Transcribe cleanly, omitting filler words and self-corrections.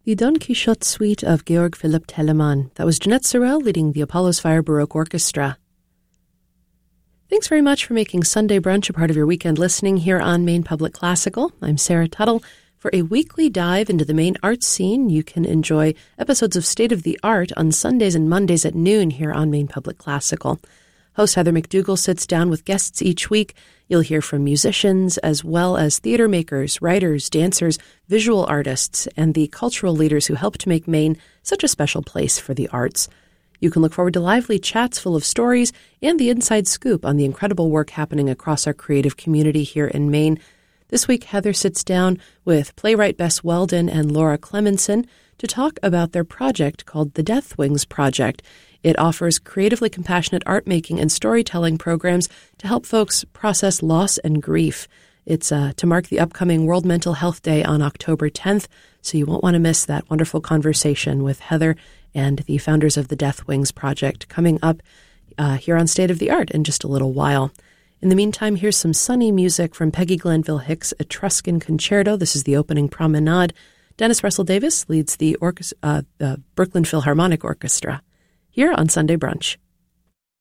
The Don Quixote suite of Georg Philipp Telemann. That was Jeanette Sorel leading the Apollo's Fire Baroque Orchestra. Thanks very much for making Sunday Brunch a part of your weekend listening here on Maine Public Classical. I'm Sarah Tuttle. For a weekly dive into the Maine arts scene, you can enjoy episodes of State of the Art on Sundays and Mondays at noon here on Maine Public Classical. Host Heather McDougall sits down with guests each week. You'll hear from musicians as well as theater makers, writers, dancers, visual artists, and the cultural leaders who helped make Maine such a special place for the arts. You can look forward to lively chats full of stories and the inside scoop on the incredible work happening across our creative community here in Maine. This week, Heather sits down with playwright Bess Weldon and Laura Clemenson to talk about their project called the Death Wings Project. It offers creatively compassionate art making and storytelling programs to help folks process loss and grief. It's to mark the upcoming World Mental Health Day on October 10th, so you won't want to miss that wonderful conversation with Heather and the founders of the Death Wings Project coming up here on State of the Art in just a little while. In the meantime, here's some sunny music from Peggy Glenville Hicks' Etruscan Concerto. This is the opening promenade. Dennis Russell Davis leads the Brooklyn Philharmonic Orchestra here on Sunday Brunch.